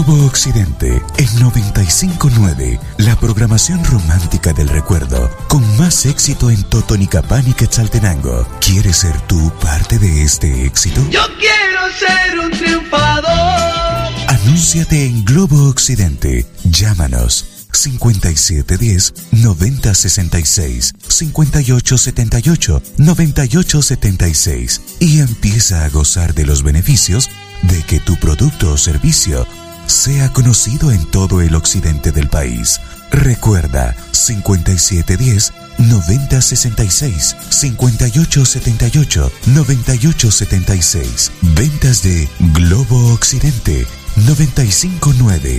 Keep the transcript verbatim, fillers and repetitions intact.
Globo Occidente, en noventa y cinco punto nueve, la programación romántica del recuerdo, con más éxito en Totonicapán y Quetzaltenango. ¿Quieres ser tú parte de este éxito? Yo quiero ser un triunfador. Anúnciate en Globo Occidente. Llámanos cincuenta y siete diez, noventa sesenta y seis, cincuenta y ocho setenta y ocho, noventa y ocho setenta y seis y empieza a gozar de los beneficios de que tu producto o servicio sea conocido en todo el occidente del país. Recuerda, cincuenta y siete diez, noventa sesenta y seis, cincuenta y ocho setenta y ocho, noventa y ocho setenta y seis. Ventas de Globo Occidente, noventa y cinco punto nueve.